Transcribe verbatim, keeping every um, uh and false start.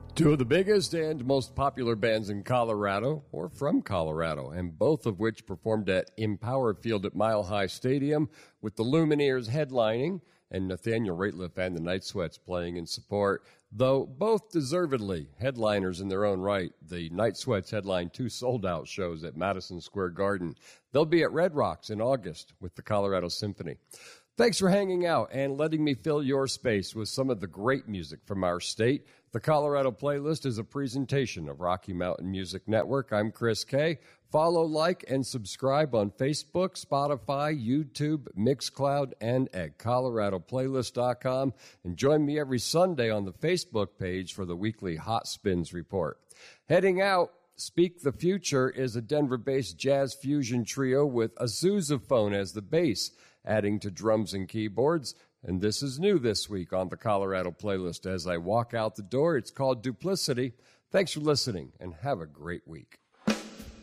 Two of the biggest and most popular bands in Colorado, or from Colorado, and both of which performed at Empower Field at Mile High Stadium, with the Lumineers headlining and Nathaniel Rateliff and the Night Sweats playing in support, though both deservedly headliners in their own right. The Night Sweats headline two sold-out shows at Madison Square Garden. They'll be at Red Rocks in August with the Colorado Symphony. Thanks for hanging out and letting me fill your space with some of the great music from our state. The Colorado Playlist is a presentation of Rocky Mountain Music Network. I'm Chris Kay. Follow, like, and subscribe on Facebook, Spotify, YouTube, Mixcloud, and at colorado playlist dot com. And join me every Sunday on the Facebook page for the weekly Hot Spins Report. Heading out, Speak the Future is a Denver-based jazz fusion trio with a sousaphone as the bass, adding to drums and keyboards. And this is new this week on the Colorado Playlist. As I walk out the door, it's called Duplicity. Thanks for listening, and have a great week.